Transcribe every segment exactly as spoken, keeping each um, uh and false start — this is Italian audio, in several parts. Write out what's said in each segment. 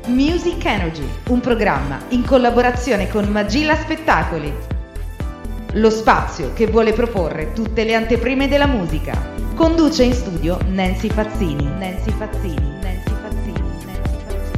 Music Energy, un programma in collaborazione con Magilla Spettacoli. Lo spazio che vuole proporre tutte le anteprime della musica. Conduce in studio Nancy Fazzini. Nancy Fazzini. Nancy Fazzini. Nancy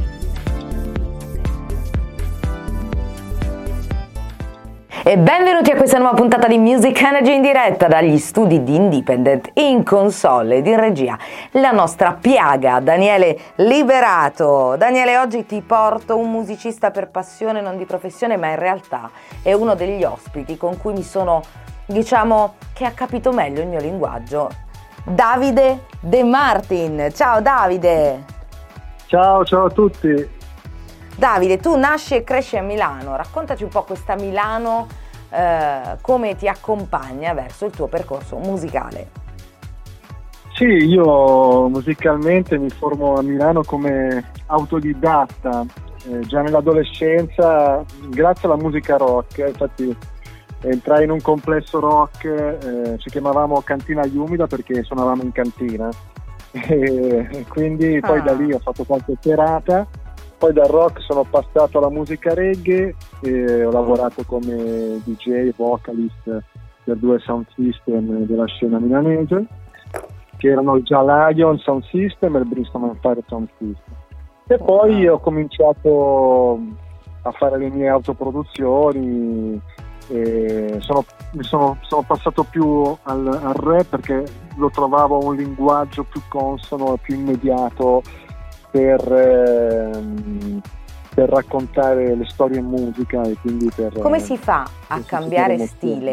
Fazzini. E benvenuti a questa nuova puntata di Music Energy in diretta dagli studi di Independent, in console ed in regia la nostra piaga Daniele Liberato. Daniele, oggi ti porto un musicista per passione, non di professione, ma in realtà è uno degli ospiti con cui mi sono, diciamo, che ha capito meglio il mio linguaggio, Davide De Martin. Ciao Davide. Ciao, ciao a tutti. Davide, tu nasci e cresci a Milano, raccontaci un po' questa Milano, eh, come ti accompagna verso il tuo percorso musicale. Sì, io musicalmente mi formo a Milano come autodidatta, eh, già nell'adolescenza, grazie alla musica rock. Infatti entrai in un complesso rock, eh, ci chiamavamo Cantina Umida perché suonavamo in cantina, e quindi poi ah. da lì ho fatto qualche serata. Poi dal rock sono passato alla musica reggae e ho lavorato come D J, vocalist per due sound system della scena milanese, che erano il Jah Lion Sound System e il Bristol Empire Sound System. E poi ho cominciato a fare le mie autoproduzioni e sono, mi sono, sono passato più al, al rap perché lo trovavo un linguaggio più consono e più immediato Per, ehm, per raccontare le storie in musica e quindi per come si fa a cambiare stile